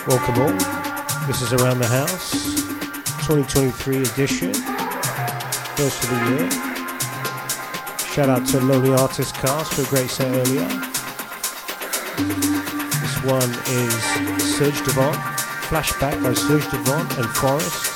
Welcome all. This is Around the House, 2023 edition, first of the year. Shout out to Lonely Artist Cast for a great set earlier. This one is Serge Devant, Flashback by Serge Devant and Forest.